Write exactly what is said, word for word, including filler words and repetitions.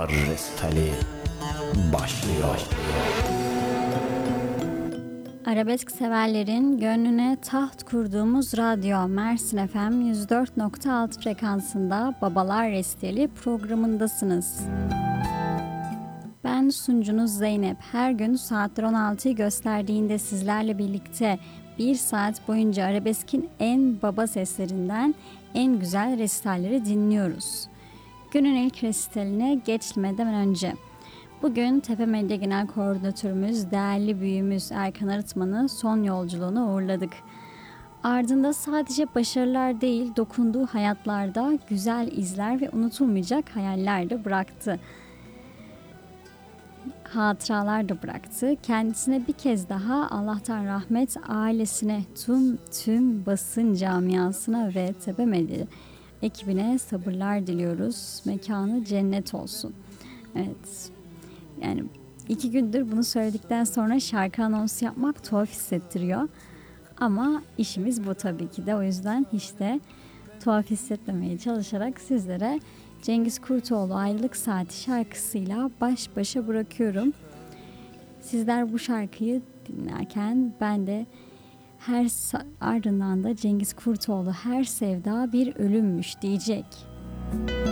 Babalar Restali başlıyor. Arabesk severlerin gönlüne taht kurduğumuz radyo Mersin F M yüz dört nokta altı frekansında Babalar Restali programındasınız. Ben sunucunuz Zeynep. Her gün saatler on altıyı gösterdiğinde sizlerle birlikte bir saat boyunca arabeskin en baba seslerinden en güzel resitalleri dinliyoruz. Günün ilk resitaline geçmeden önce bugün Tepe Medya Genel Koordinatörümüz, değerli büyüğümüz Erkan Arıtman'ı son yolculuğuna uğurladık. Ardında sadece başarılar değil, dokunduğu hayatlarda güzel izler ve unutulmayacak hayaller de bıraktı. Hatıralar da bıraktı. Kendisine bir kez daha Allah'tan rahmet, ailesine, tüm tüm basın camiasına ve Tepe Medya ekibine sabırlar diliyoruz. Mekanı cennet olsun. Evet. Yani iki gündür bunu söyledikten sonra şarkı anonsu yapmak tuhaf hissettiriyor. Ama işimiz bu tabii ki de. O yüzden hiç de tuhaf hissetmemeye çalışarak sizlere Cengiz Kurtoğlu Ayrılık Saati şarkısıyla baş başa bırakıyorum. Sizler bu şarkıyı dinlerken ben de her ardından da Cengiz Kurtoğlu her sevda bir ölümmüş diyecek.